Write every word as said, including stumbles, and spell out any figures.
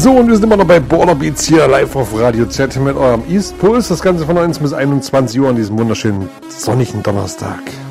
So, und wir sind immer noch bei Border Beats hier live auf Radio Z mit eurem East Pulse. Das Ganze von eins bis einundzwanzig Uhr an diesem wunderschönen sonnigen Donnerstag.